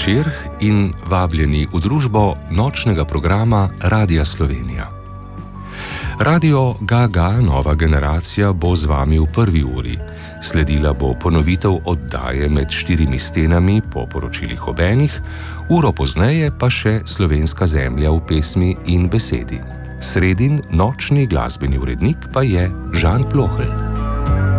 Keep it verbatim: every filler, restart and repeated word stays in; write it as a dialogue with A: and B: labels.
A: večer in vabljeni v družbo nočnega programa Radia Slovenija. Radio Ga Ga Nova generacija bo z vami v prvi uri. Sledila bo ponovitev oddaje Med štirimi stenami po poročilih ob enih, uro pozneje pa še Slovenska zemlja v pesmi in besedi. Sredin nočni glasbeni urednik pa je Žan Plohelj.